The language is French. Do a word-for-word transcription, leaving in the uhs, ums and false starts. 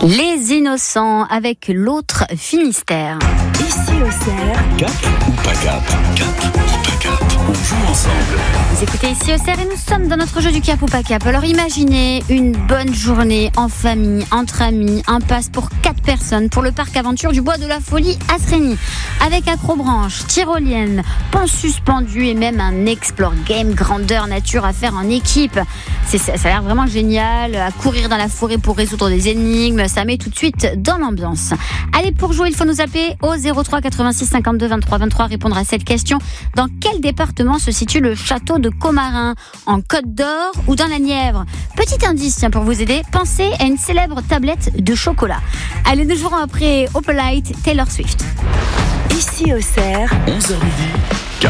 Les Innocents avec l'autre Finistère. Ici au Cerf. Cap ou pas cap? Cap ou pas cap? On joue ensemble. Vous écoutez Ici au Cerf et nous sommes dans notre jeu du cap ou pas cap. Alors imaginez une bonne journée en famille, entre amis, un pass pour quatre personnes pour le parc aventure du Bois de la Folie à Srény. Avec acrobranche, tyrolienne, pont suspendu et même un explore game grandeur nature à faire en équipe. C'est, ça a l'air vraiment génial, à courir dans la forêt pour résoudre des énigmes, ça met tout de suite dans l'ambiance. Allez, pour jouer, il faut nous appeler au zéro trois quatre-vingt-six cinquante-deux vingt-trois vingt-trois, répondre à cette question. Dans quel département se situe le château de Commarin? En Côte d'Or ou dans la Nièvre? Petit indice, tiens, pour vous aider, pensez à une célèbre tablette de chocolat. Allez, nous jouerons après Opalite, Taylor Swift. Ici au Cerf. onze heures midi.